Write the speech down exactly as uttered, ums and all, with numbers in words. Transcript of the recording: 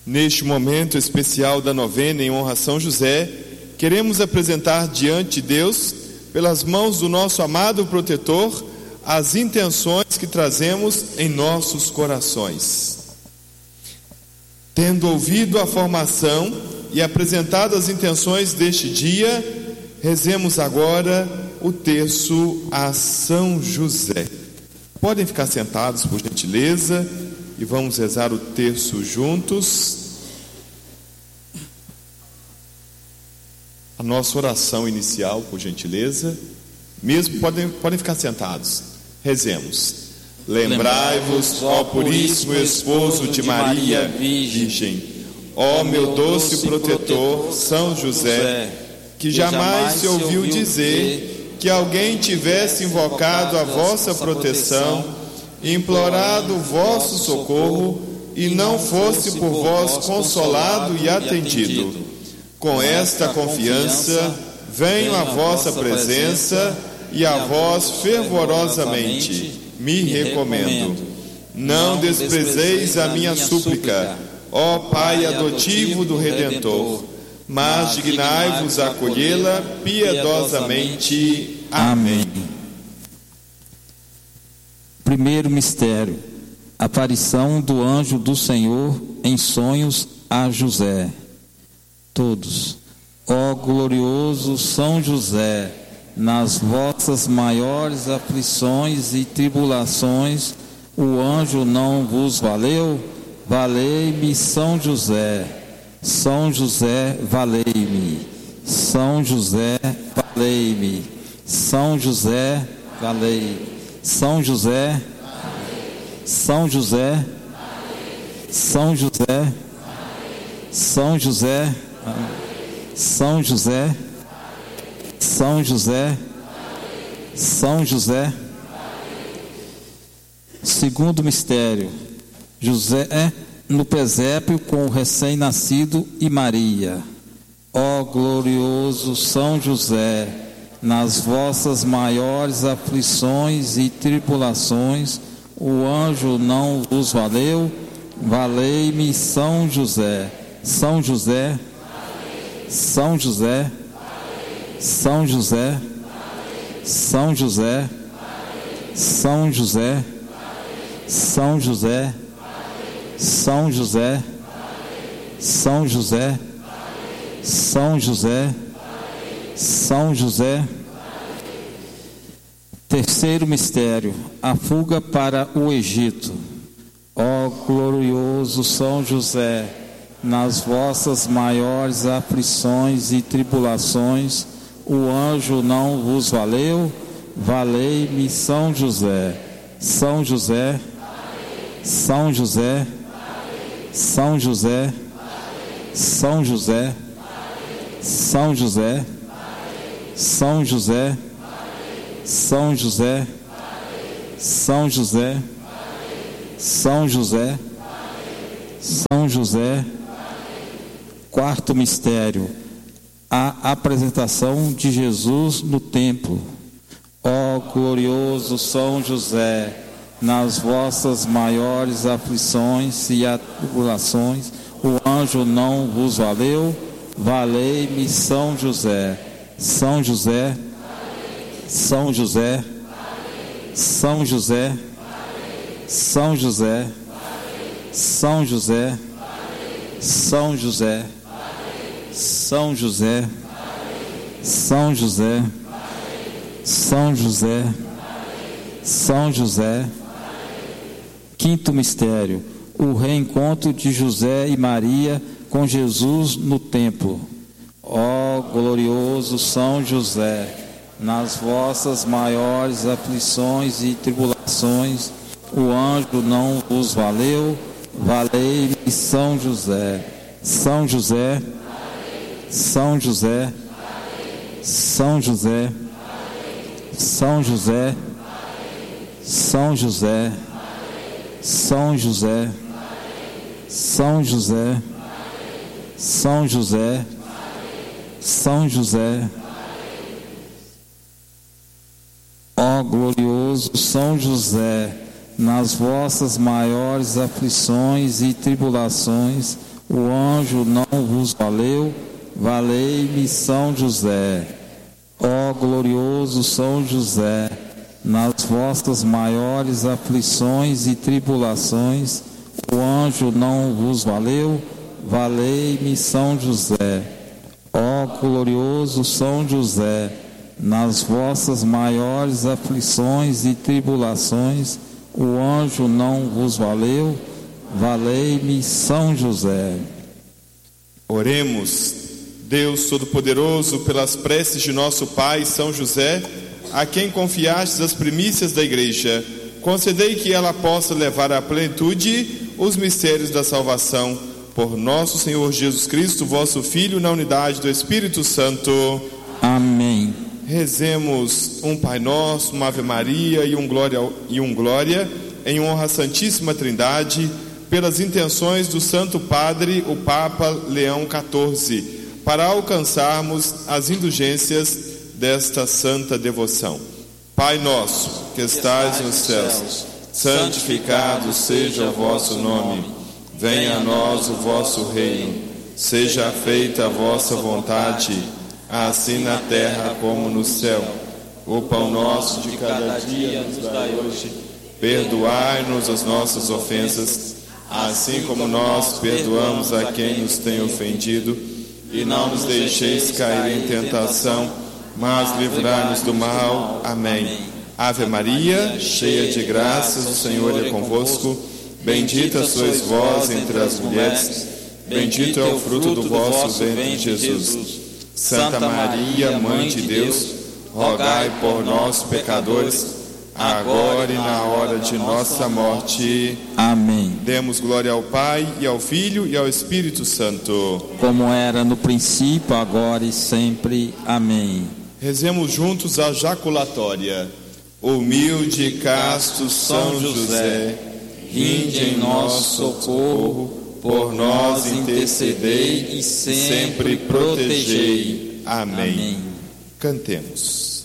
Neste momento especial da novena em honra a São José, queremos apresentar diante de Deus, pelas mãos do nosso amado protetor, as intenções que trazemos em nossos corações. Tendo ouvido a formação e apresentado as intenções deste dia, rezemos agora o terço a São José. Podem ficar sentados, por gentileza, e vamos rezar o terço juntos. A nossa oração inicial, por gentileza, mesmo podem, podem ficar sentados. Rezemos. Lembrai-vos, ó puríssimo esposo de Maria Virgem, ó meu doce protetor, São José, que jamais se ouviu dizer que alguém tivesse invocado a vossa proteção, implorado o vosso socorro e não fosse por vós consolado e atendido. Com esta confiança, venho à vossa presença e a vós fervorosamente me recomendo. Não desprezeis a minha súplica, ó Pai adotivo do Redentor, mas dignai-vos a acolhê-la piedosamente. Amém. Primeiro mistério: aparição do anjo do Senhor em sonhos a José. Todos: ó glorioso São José, nas vossas maiores aflições e tribulações, o anjo não vos valeu? Valei-me, São José. São José, valei-me. São José, valei-me. São José, valei. São José, São José, São José, São José, São José, São José, São José. Segundo mistério: José no presépio com o recém-nascido e Maria. Ó glorioso São José, nas vossas maiores aflições e tribulações, o anjo não vos valeu? Valei-me, São José. São José, São José, São José, São José, São José, São José, São José, São José, São José, São José. Terceiro mistério: a fuga para o Egito. Ó glorioso São José, nas vossas maiores aflições e tribulações, o anjo não vos valeu? Valei-me, São José. São José, São José, São José, São José, São José, São José, São José, São José, São José, São José. Quarto mistério: a apresentação de Jesus no templo. Ó glorioso São José, nas vossas maiores aflições e atribulações, o anjo não vos valeu? Valei-me, São José. São José, São José, São José, São José, São José, São José, São José, São José, São José, São José. Quinto mistério: o reencontro de José e Maria com Jesus no templo. Ó glorioso São José, nas vossas maiores aflições e tribulações, o anjo não vos valeu? Valei-me, São José. São José, São José, São José, São José, São José, São José, São José, São José, São José. Ó glorioso São José, nas vossas maiores aflições e tribulações, o anjo não vos valeu, valei-me São José. Ó glorioso São José, nas vossas maiores aflições e tribulações, o anjo não vos valeu, valei-me São José. Ó glorioso São José, nas vossas maiores aflições e tribulações, o anjo não vos valeu, valei-me São José. Oremos. Deus Todo-Poderoso, pelas preces de nosso Pai São José, a quem confiastes as primícias da Igreja, concedei que ela possa levar à plenitude os mistérios da salvação. Por nosso Senhor Jesus Cristo, vosso Filho, na unidade do Espírito Santo. Amém. Rezemos um Pai Nosso, uma Ave Maria e um Glória, e um Glória em honra à Santíssima Trindade, pelas intenções do Santo Padre, o Papa Leão quatorze, para alcançarmos as indulgências desta santa devoção. Pai nosso, que estais nos céus, santificado seja o vosso nome. Venha a nós o vosso reino. Seja feita a vossa vontade, assim na terra como no céu. O pão nosso de cada dia nos dai hoje. Perdoai-nos as nossas ofensas, assim como nós perdoamos a quem nos tem ofendido. E não nos deixeis cair em tentação, mas livrai-nos do mal. Amém. Ave Maria, cheia de graças, o Senhor é convosco. Bendita sois vós entre as mulheres, bendito é o fruto do vosso ventre, Jesus. Santa Maria, Mãe de Deus, rogai por nós, pecadores, agora e na hora de nossa morte. Amém. Demos glória ao Pai, e ao Filho, e ao Espírito Santo. Como era no princípio, agora e sempre. Amém. Rezemos juntos a jaculatória. Humilde e casto São José, vinde em nosso socorro, por nós intercedei e sempre protegei. Amém. Amém. Cantemos.